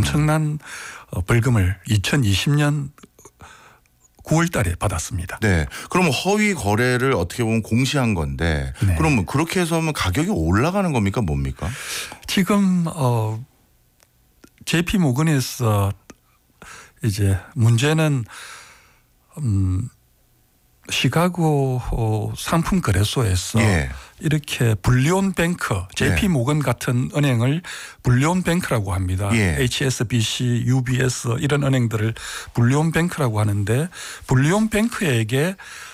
엄청난 벌금을 2020년 9월 달에 받았습니다. 네. 그럼 허위 거래를 어떻게 보면 공시한 건데 네. 그럼 그렇게 해서 하면 가격이 올라가는 겁니까 뭡니까? 지금 JP 모건에서 이제 문제는 시카고 상품 거래소에서 예. 이렇게 불리온 뱅크, JP 모건 같은 은행을 불리온 뱅크라고 합니다. 예. HSBC, UBS 이런 은행들을 불리온 뱅크라고 하는데 불리온 뱅크에게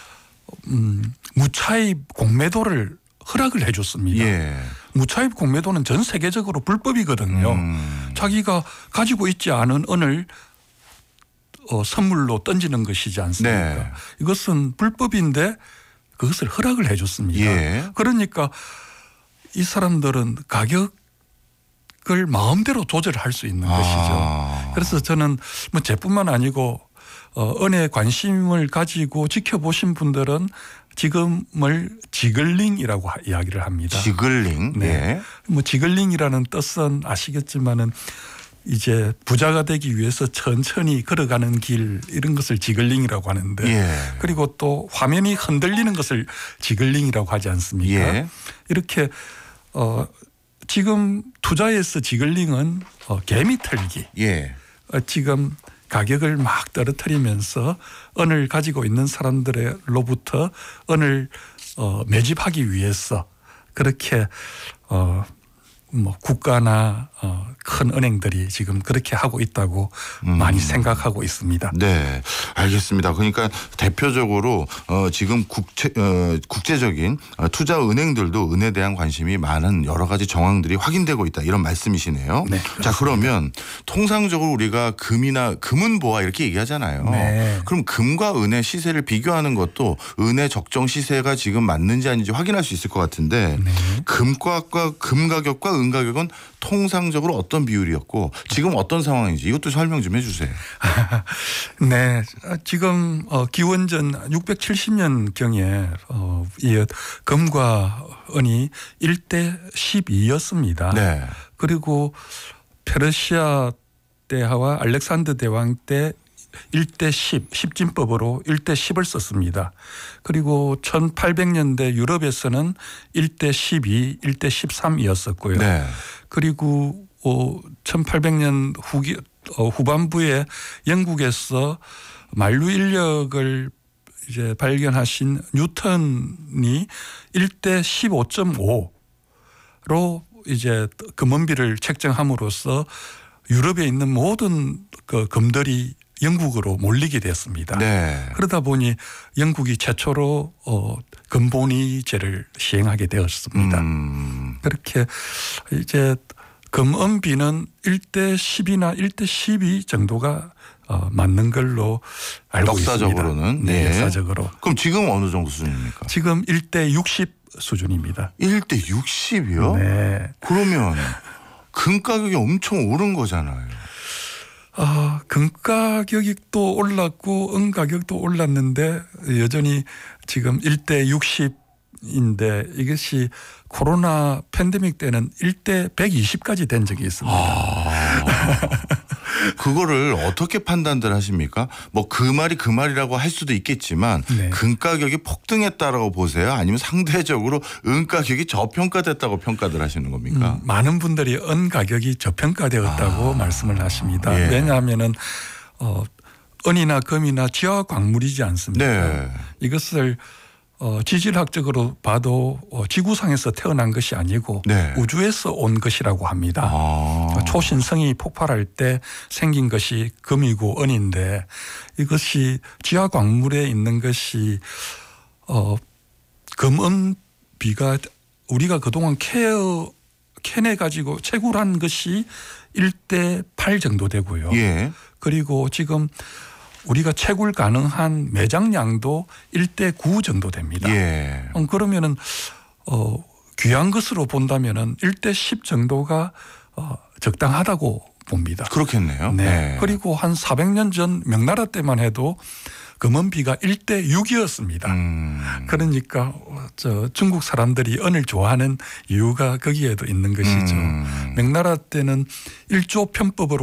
무차입 공매도를 허락을 해줬습니다. 예. 무차입 공매도는 전 세계적으로 불법이거든요. 자기가 가지고 있지 않은 은을 선물로 던지는 것이지 않습니까? 네. 이것은 불법인데 그것을 허락을 해줬습니다. 예. 그러니까 이 사람들은 가격을 마음대로 조절할 수 있는 것이죠. 그래서 저는 뭐 제뿐만 아니고 은에 관심을 가지고 지켜보신 분들은 지금을 지글링이라고 이야기를 합니다. 지글링. 네. 예. 뭐 지글링이라는 뜻은 아시겠지만은 이제 부자가 되기 위해서 천천히 걸어가는 길 이런 것을 지글링이라고 하는데 예. 그리고 또 화면이 흔들리는 것을 지글링이라고 하지 않습니까? 예. 이렇게 지금 투자에서 지글링은 개미 털기. 예. 지금 가격을 막 떨어뜨리면서 은을 가지고 있는 사람들로부터 은을 매집하기 위해서 그렇게 뭐 국가나 큰 은행들이 지금 그렇게 하고 있다고 많이 생각하고 있습니다. 네, 알겠습니다. 그러니까 대표적으로 지금 국제적인 투자 은행들도 은에 대한 관심이 많은 여러 가지 정황들이 확인되고 있다 이런 말씀이시네요. 네, 자, 그러면 통상적으로 우리가 금은 보아 이렇게 얘기하잖아요. 네. 그럼 금과 은의 시세를 비교하는 것도 은의 적정 시세가 지금 맞는지 아닌지 확인할 수 있을 것 같은데 네. 금 가격과 은 가격은 통상적으로 어떤 비율이었고 지금 어떤 상황인지 이것도 설명 좀 해주세요. 네, 지금 기원전 670년경에 이 금과 은이 1대 12였습니다. 네. 그리고 페르시아 때와 알렉산더 대왕 때 1대 10, 10진법으로 1대 10을 썼습니다. 그리고 1800년대 유럽에서는 1대 12, 1대 13이었었고요. 네. 그리고 1800년 후반부에 영국에서 만류 인력을 이제 발견하신 뉴턴이 1대 15.5로 이제 금원비를 책정함으로써 유럽에 있는 모든 그 금들이 영국으로 몰리게 됐습니다. 네. 그러다 보니 영국이 최초로 금본위제를 시행하게 되었습니다. 그렇게 이제 금은비는 1대 10이나 1대 12 정도가 맞는 걸로 알고 역사적으로는. 있습니다. 네, 역사적으로. 그럼 지금 어느 정도 수준입니까? 지금 1대 60 수준입니다. 1대 60이요? 네. 그러면 금 가격이 엄청 오른 거잖아요. 금 가격이 또 올랐고 은 가격도 올랐는데 여전히 지금 1대 60인데 이것이 코로나 팬데믹 때는 1대 120까지 된 적이 있습니다. 그거를 어떻게 판단들 하십니까? 뭐 그 말이라고 할 수도 있겠지만 네. 금 가격이 폭등했다라고 보세요? 아니면 상대적으로 은 가격이 저평가됐다고 평가들 하시는 겁니까? 많은 분들이 은 가격이 저평가되었다고 말씀을 하십니다. 예. 왜냐하면은 은이나 금이나 지하 광물이지 않습니까? 네. 이것을 지질학적으로 봐도 지구상에서 태어난 것이 아니고 네. 우주에서 온 것이라고 합니다. 초신성이 폭발할 때 생긴 것이 금이고 은인데 이것이 지하 광물에 있는 것이 금은비가 우리가 그동안 캐내 가지고 채굴한 것이 1대 8 정도 되고요. 예. 그리고 지금 우리가 채굴 가능한 매장량도 1대 9 정도 됩니다. 예. 그러면은 귀한 것으로 본다면은 1대 10 정도가 적당하다고 봅니다. 그렇겠네요. 네. 네. 그리고 한 400년 전 명나라 때만 해도 금은비가 1대 6이었습니다. 그러니까 중국 사람들이 은을 좋아하는 이유가 거기에도 있는 것이죠. 명나라 때는 1조 편법으로